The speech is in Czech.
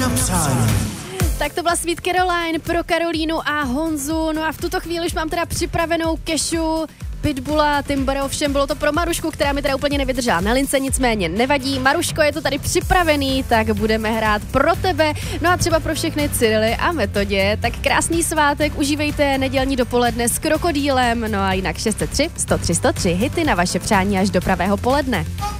na přání. Tak to byla Sweet Caroline pro Karolínu a Honzu. No a v tuto chvíli už mám teda připravenou kešu Pitbulla, Timbera, ovšem bylo to pro Marušku, která mi teda úplně nevydržela na lince, nicméně nevadí. Maruško, je to tady připravený, tak budeme hrát pro tebe, no a třeba pro všechny Cyrily a Metodě. Tak krásný svátek, užívejte nedělní dopoledne s Krokodýlem, no a jinak 603 103 103 hity na vaše přání až do pravého poledne.